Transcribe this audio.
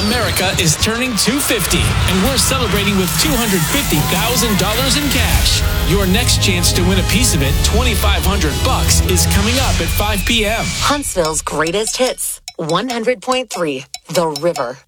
America is turning 250, and we're celebrating with $250,000 in cash. Your next chance to win a piece of it, $2,500, is coming up at 5 p.m. Huntsville's greatest hits, 100.3 The River.